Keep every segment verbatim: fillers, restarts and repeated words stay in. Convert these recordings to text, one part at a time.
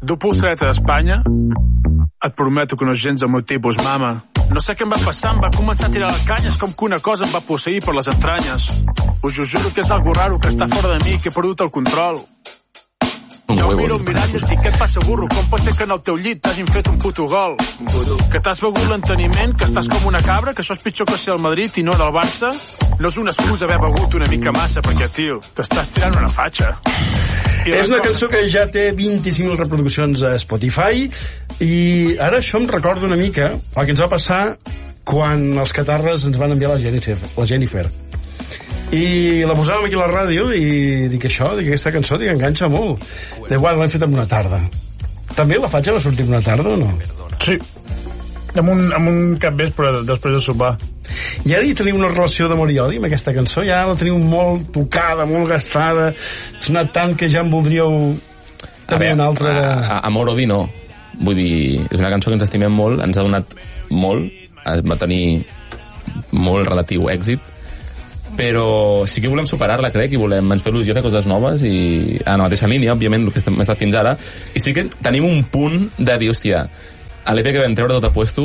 Du polseta d'Espanya? Et prometo que no és gens el meu tipus, mama. No sé què em va passar, em va començar a tirar la canya. És com que una cosa em va posseir per les entranyes. Us ho juro que és algo raro, que està fora de mi, que he perdut el control. Jo miro el mirall i et dic, què et passa, burro? Com pot ser que en el teu llit t'hagin fet un puto gol? Que t'has begut l'enteniment, que estàs com una cabra, que això és pitjor que ser el Madrid i no del Barça? No és una excusa haver begut una mica massa, perquè, tio, t'estàs tirant una fatxa. És una cançó que ja té vint-i-cinc mil reproduccions a Spotify i ara això em recorda una mica el que ens va passar quan els catarres ens van enviar la Jennifer, la Jennifer. I la posàvem aquí a la ràdio i dic això, dic aquesta cançó, dic, enganxa molt. De igual, l'hem fet en una tarda. També la fatxa va sortir en una tarda o no? Sí, amb un, amb un capvespre després de sopar. I ara hi teniu una relació d'amor i odi amb aquesta cançó, ja la teniu molt tocada, molt gastada, és anat tant que ja en voldríeu també una altra de... Amor-odi no, vull dir, és una cançó que ens estimem molt, ens ha donat molt, va tenir molt relatiu èxit, però sí que volem superar-la, crec, i volem, ens fer il·lusió fer coses noves i a la mateixa línia, òbviament, el que hem estat fins ara, i sí que tenim un punt de dir, hòstia, a l'E P que vam treure tot apuesto,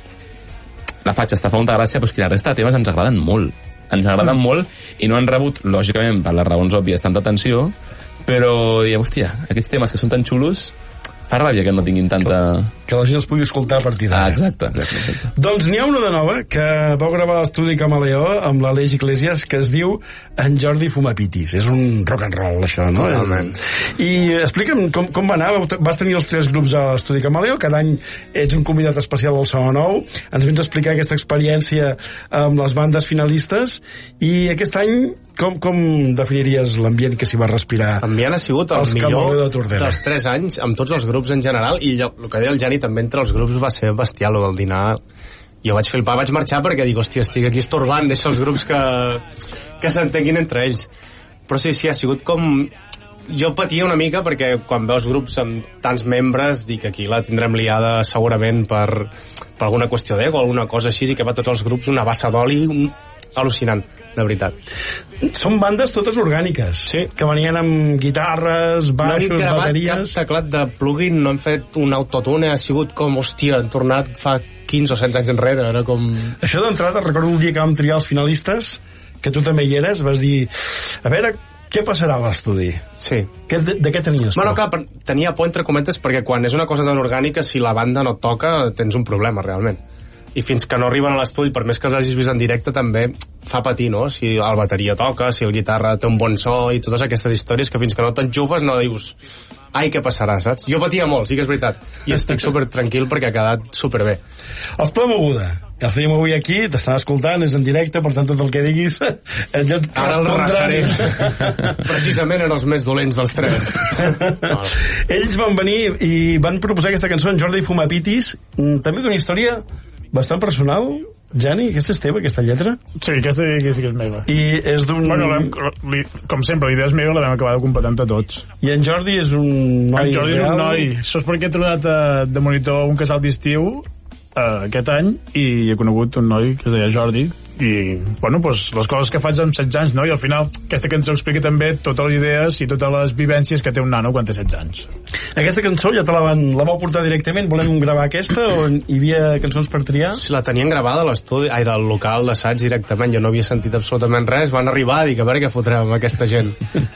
la fatxa està fa molta gràcia, però és que la resta de temes ens agraden molt, ens agraden mm. molt i no han rebut, lògicament, per les raons òbvies, tanta atenció, però diem, hòstia, aquests temes que són tan xulos, fa ràbia que no tinguin tanta... Que la gent els pugui escoltar a partir d'ara. Ah, exacte, exacte, exacte. Doncs n'hi ha una de nova que vau gravar a l'estudi Camaleó amb l'Aleix Iglesias que es diu En Jordi Fumapitis. És un rock and roll, això, no? Totalment. I explica'm com, com va anar. Vas tenir els tres grups a l'estudi Camaleó. Cada any ets un convidat especial del Sona Nou. Ens vens a explicar aquesta experiència amb les bandes finalistes. I aquest any com, com definiries l'ambient que s'hi va respirar? L'ambient ha sigut el millor de dels tres anys, amb tots els grups en general, i el que deia el Jani també entre els grups va ser bestial, el del dinar. Jo vaig flipar, vaig marxar perquè dic, hòstia, estic aquí estorbant, deixa els grups que, que s'entenguin entre ells. Però sí, sí, ha sigut com... Jo patia una mica perquè quan veus grups amb tants membres dic, aquí la tindrem liada segurament per, per alguna qüestió d'ego o alguna cosa així, i que va tots els grups una bassa d'oli al·lucinant, de veritat. Són bandes totes orgàniques, sí, que venien amb guitarres, baixos, no hem bateries... cap teclat de plugin, no hem fet un autotune, ha sigut com, hòstia, han tornat fa quinze o setze anys enrere, era com... Això d'entrada, recordo el dia que vam triar els finalistes, que tu també hi eres, vas dir, a veure, què passarà a l'estudi? Sí. Que, de, de què tenies por? Bueno, clar, tenia por entre cometes perquè quan és una cosa tan orgànica, si la banda no toca, tens un problema, realment. I fins que no arriben a l'estudi, per més que els hagis vist en directe, també fa patir, no? Si el bateria toca, si el guitarra té un bon so i totes aquestes històries que fins que no t'enxufes no dius, ai, què passarà, saps? Jo patia molt, sí que és veritat, i estic super tranquil perquè ha quedat superbé. Els Pla Moguda, que els tenim avui aquí, t'estan escoltant, és en directe, per tant tot el que diguis ja et ara el rajaré. Precisament eren els més dolents dels tres. No. Ells van venir i van proposar aquesta cançó en Jordi Fumapitis, també d'una història bastant personal. Jani, aquesta és teva, aquesta lletra? Sí, aquesta sí que és meva. I és d'un... Bueno, li, com sempre, la idea és meva, la vam acabar de completar entre tots. I en Jordi és un noi en Jordi real? És un noi. Això és perquè he trobat uh, de monitor un casal d'estiu uh, aquest any i he conegut un noi que es deia Jordi i, bueno, pues, les coses que faig amb setze anys, no? I al final aquesta cançó explica també totes les idees i totes les vivències que té un nano quan té setze anys. Aquesta cançó ja te la van, la vau portar directament? Volem gravar aquesta o hi havia cançons per triar? La tenien gravada a l'estudi, ai, del local d'assaig directament, jo no havia sentit absolutament res, van arribar i dic, a veure què fotrem amb aquesta gent.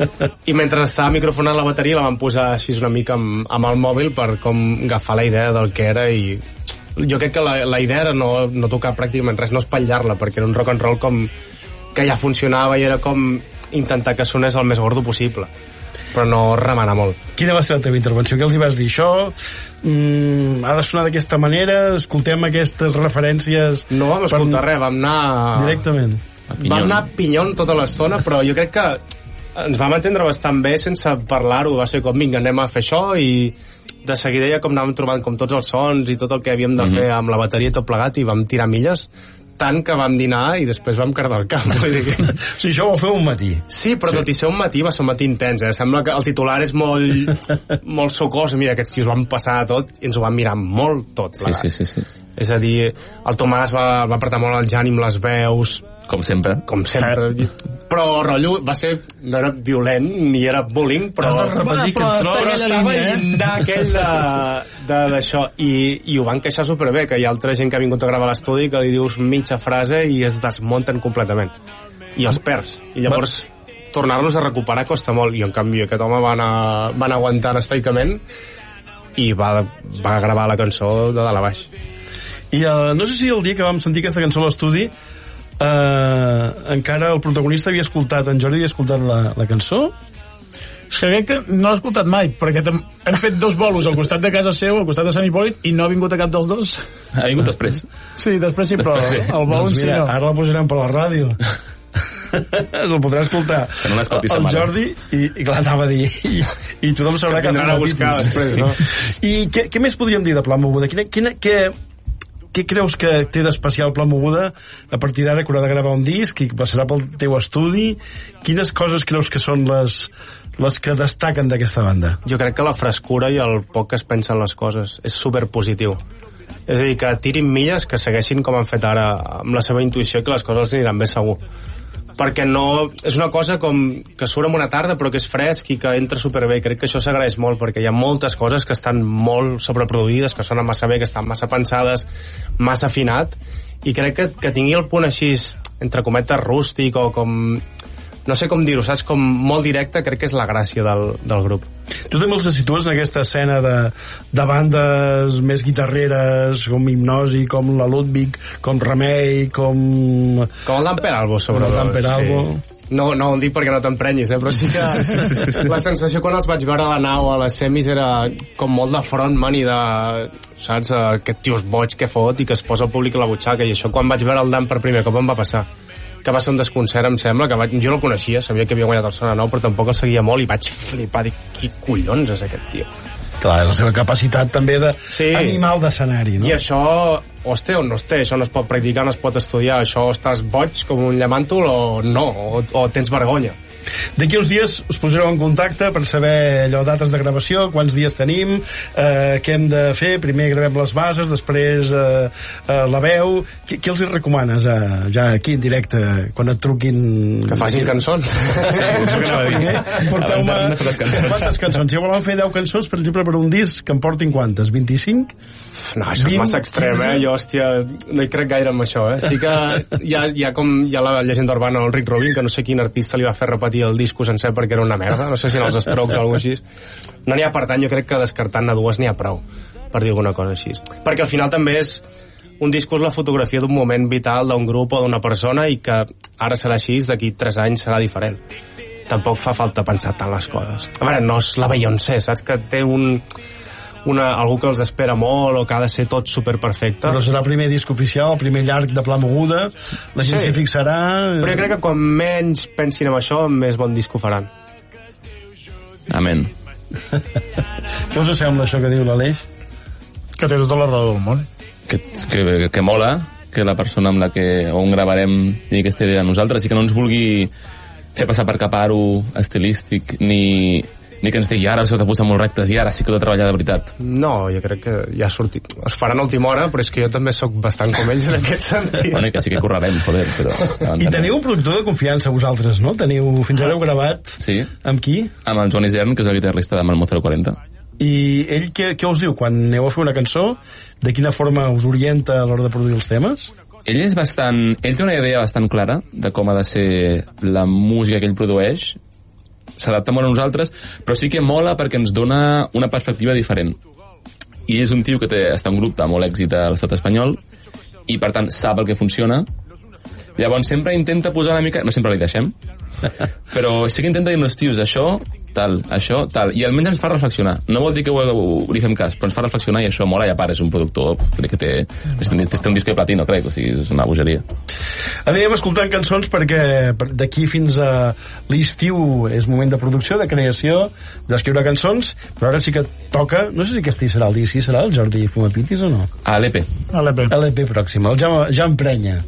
I mentre estava microfonant la bateria la van posar així una mica amb, amb el mòbil per com agafar la idea del que era, i jo crec que la, la idea era no, no tocar pràcticament res, no espatllar-la, perquè era un rock and roll com que ja funcionava i era com intentar que sonés el més gordo possible, però no remenar molt. Quina va ser la teva intervenció? Què els hi vas dir? Això mm, ha de sonar d'aquesta manera, escoltem aquestes referències... No vam escoltar per... res, vam anar... Directament. Vam anar a pinyon tota l'estona, però jo crec que ens vam entendre bastant bé sense parlar-ho, va ser com, vinga, anem a fer això, i de seguida ja com anàvem trobant com tots els sons i tot el que havíem de mm-hmm. fer amb la bateria tot plegat, i vam tirar milles tant que vam dinar i després vam cardar el camp. Sí, això ho vau fer un matí. Sí, però sí. Tot i ser un matí va ser un matí intens, eh? Sembla que el titular és molt molt socós, mira, aquests tios van passar tot i ens ho van mirar molt tot plegat. Sí, sí, sí, sí. És a dir, el Tomàs va, va apretar molt el Jani amb les veus, com sempre. Com sempre. Però rotllo va ser... No era violent, ni era bullying, però... Has de repetir que et trobes... Però estava llindar aquell d'això. I, I ho van queixar superbé, que hi ha altra gent que ha vingut a gravar a l'estudi que li dius mitja frase i es desmunten completament. I els perds. I llavors tornar-los a recuperar costa molt. I en canvi aquest home va anar, va anar aguantant estoicament i va, va gravar la cançó de dalt a baix. I uh, no sé si el dia que vam sentir aquesta cançó a l'estudi Uh, encara el protagonista havia escoltat, en Jordi havia escoltat la, la cançó? És que crec que no l'he escoltat mai, perquè hem fet dos bolos al costat de casa seu, al costat de Sant Hipòlit, i no ha vingut a cap dels dos. Ha vingut després. Sí, després sí, però després, el bol doncs sí mira, no. Ara la posarem per la ràdio. El podrà escoltar no el Jordi i, i clar, anava a dir i, i tothom sabrà que, que tindran a buscar després, no? I què, què més podríem dir de Pla Moguda? Quina, quina, què, què creus que té d'especial Pla Moguda a partir d'ara que haurà de gravar un disc i que passarà pel teu estudi? Quines coses creus que són les, les que destaquen d'aquesta banda? Jo crec que la frescura i el poc que es pensen les coses és superpositiu. És a dir, que tirin milles, que segueixin com han fet ara amb la seva intuïció, que les coses els aniran bé segur. Perquè no... És una cosa com que surt en una tarda però que és fresc i que entra superbé. Crec que això s'agraeix molt perquè hi ha moltes coses que estan molt sobreproduïdes, que sonen massa bé, que estan massa pensades, massa afinat, i crec que, que tingui el punt així, entre cometes, rústic o com... No sé com dir-ho, saps? Com molt directe, crec que és la gràcia del, del grup. Tu també els situes en aquesta escena de, de bandes més guitarreres, com Hipnosi, com la Ludwig, com Remei, com... Com el Dan Peralbo, sobretot. Com el Dan Peralbo. Sí. No, no ho dic perquè no t'emprenyis, eh? Però sí que la sensació quan els vaig veure a la nau, a les semis, era com molt de frontman i de... Saps? Aquest tio és boig que fot i que es posa el públic a la butxaca. I això quan vaig veure el Dan per primer cop em va passar. Que va ser un desconcert, em sembla, que vaig... jo no el coneixia, sabia que havia guanyat el Sona Nou, però tampoc el seguia molt i vaig flipar, dic, qui collons és aquest tio? Clar, és la seva capacitat també de sí. Animal d'escenari, no? I això, o es té o no es té, això no es pot practicar, no es pot estudiar, això estàs boig com un llamàntol o no, o, o tens vergonya. D'aquí uns dies us posareu en contacte per saber allò, dates de gravació, quants dies tenim, eh, què hem de fer. Primer gravem les bases, després eh, eh, la veu. Què, què els hi recomanes eh, ja aquí en directe quan et truquin? Que facin cançons. Sí, això que no va dir. Porteu-me quantes cançons? Si volen fer deu cançons, per exemple, per un disc, que en portin quantes? vint-i-cinc? No, això és massa extrem, eh? Jo, hòstia, no hi crec gaire en això, eh? Sí que hi ha, hi ha com hi ha la llegenda urbana del Rick Rubin, que no sé quin artista li va fer repetir el disco sencer perquè era una merda, no sé si en els Strokes o alguna cosa així. No n'hi ha, per tant, jo crec que descartant-ne dues n'hi ha prou, per dir alguna cosa així. Perquè al final també és un disc és la fotografia d'un moment vital d'un grup o d'una persona i que ara serà així, d'aquí tres anys serà diferent. Tampoc fa falta pensar tant les coses. A veure, no és la Beyoncé, saps? Que té un... Una, algú que els espera molt o que ha de ser tot superperfecte. Però serà el primer disc oficial, el primer llarg de Pla Moguda, la gent s'hi sí. fixarà... Però jo crec que quan menys pensin en això, més bon disc ho faran. Amén. Què us sembla això que diu l'Aleix? Que té tota la raó del món. Que, que, que mola que la persona amb la que on gravarem tingui aquesta idea a nosaltres i que no ens vulgui fer passar per cap aro estilístic ni... ni que ens digui ara s'ho de posar molt rectes i ara sí que ho he de treballar de veritat. No, jo crec que ja ha sortit. Es faran a última hora, però és que jo també sóc bastant com ells en aquest sentit. Bueno, i que sí que correrem, joder, però... I teniu un productor de confiança vosaltres, no? Teniu, fins ara heu gravat... Sí. Amb qui? Amb el Joan Isern, que és el guitarrista de Malmo zero quaranta. I ell què, què us diu? Quan aneu a fer una cançó, de quina forma us orienta a l'hora de produir els temes? Ell és bastant... Ell té una idea bastant clara de com ha de ser la música que ell produeix, s'adapta molt a nosaltres, però sí que mola perquè ens dona una perspectiva diferent. I és un tio que té, està un grup de molt èxit a l'estat espanyol i per tant sap el que funciona. Llavors sempre intenta posar una mica... No sempre li deixem, però sí que intenta dir-nos, tios, això, tal, això, tal. I almenys ens fa reflexionar. No vol dir que ho, ho, li fem cas, però ens fa reflexionar i això mola, i a part és un productor crec que té, té un disc de platino, crec, o sigui, és una bogeria. Anirem escoltant cançons perquè d'aquí fins a l'estiu és moment de producció, de creació, d'escriure cançons, però ara sí que toca, no sé si aquest serà el dia, sí serà el Jordi Fumapitis o no? A l'E P. A l'E P. A l'E P pròxim, el ja, ja emprenya.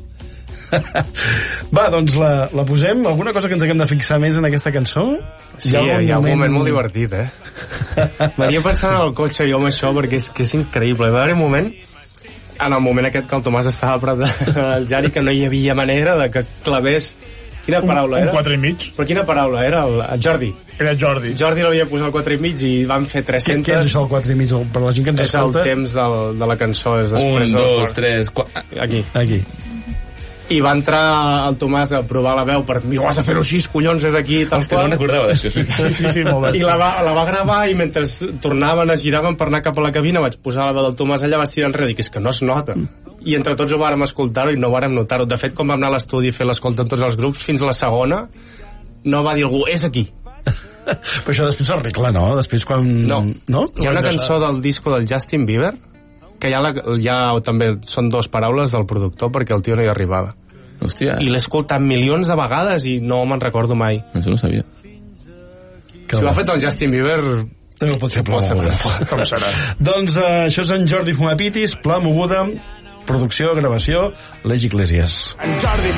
Va, doncs la, la posem. Alguna cosa que ens haguem de fixar més en aquesta cançó? Sí, hi ha, hi ha un moment molt divertit, eh? M'havia pensat en el cotxe jo amb això perquè és, que és increïble. Va haver un moment en el moment aquest que el Tomàs estava a prop del Jani, que no hi havia manera de que clavés... Quina paraula un, era? Un quatre i mig. Però quina paraula era? El, el Jordi. Era Jordi. Jordi l'havia posat al quatre i mig i van fer tres-cents... Què, què és això, el quatre i mig? Per la gent que ens és escolta... És el temps del, de la cançó. És un, dos, tres... Quatre... Aquí. Aquí. I va entrar el Tomàs a provar la veu per... Mira, vas a fer-ho així, collons, és aquí, tal qual. No n'acordava d'això. Sí, sí, sí, molt bé. I la va, la va gravar i mentre tornaven, es giraven per anar cap a la cabina, vaig posar la veu del Tomàs allà, vaig tirar enrere, dic, és que no es nota. I entre tots ho vàrem escoltar-ho i no vàrem notar-ho. De fet, quan vam anar a l'estudi a fer l'escolta en tots els grups, fins a la segona, no va dir algú, és aquí. Però això després s'arregla, no? Després quan... No. no? Hi ha una cançó del disco del Justin Bieber que ja, la, ja també són dues paraules del productor perquè el tio no hi arribava. Hòstia. I l'he escoltat milions de vegades i no me'n recordo mai. Això no sabia. Que si ho ha fet el Justin Bieber... També ho pot fer Pla Moguda. Com serà? Doncs uh, això és en Jordi Fumapitis, Pla Moguda, producció, gravació, Les Iglesias. En Jordi